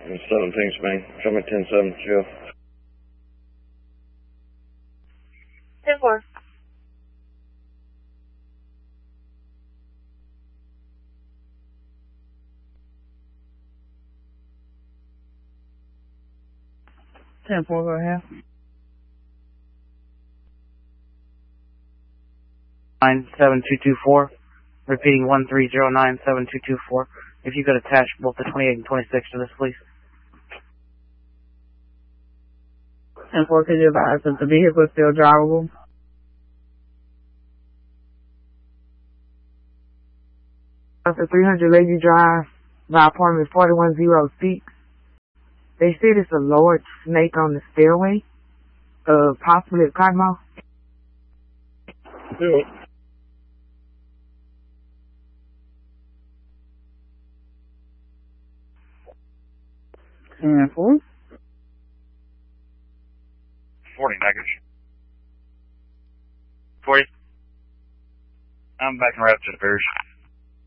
in 17 Spain. Show me 10-7, Jill. 10-4. Go ahead. 97224. Repeating 13097224. If you could attach both the 28 and 26 to this, please. 10-4, could you advise if the vehicle is still drivable? After 300 Lady Drive, by apartment 4106. They said it's a lowered snake on the stairway, possibly a cottonmouth. Do it. And 4. 40 package. 40. I'm back in route to the Bears.